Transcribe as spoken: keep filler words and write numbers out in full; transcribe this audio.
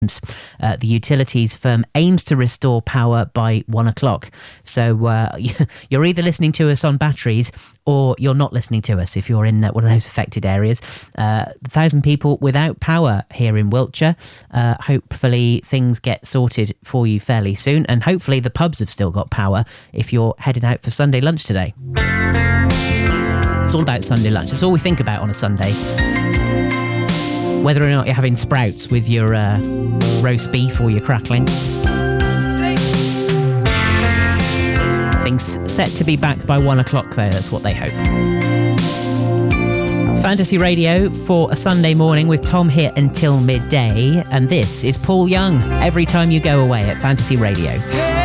Uh, the utilities firm aims to restore power by one o'clock. So uh, you're either listening to us on batteries or you're not listening to us if you're in uh, one of those affected areas. Uh, a thousand people without power here in Wiltshire. Uh, hopefully things get sorted for you fairly soon, and hopefully the pubs have still got power if you're heading out for Sunday lunch today. It's all about Sunday lunch. That's all we think about on a Sunday. Whether or not you're having sprouts with your uh, roast beef or your crackling. Things set to be back by one o'clock though, that's what they hope. Fantasy Radio for a Sunday morning with Tom here until midday, and this is Paul Young, Every Time You Go Away at Fantasy Radio.